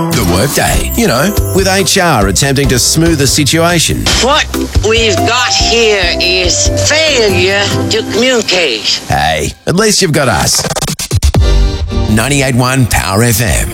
The Workday, you know, with HR attempting to smooth the situation. What we've got here is failure to communicate. Hey, at least you've got us. 98.1 Power FM.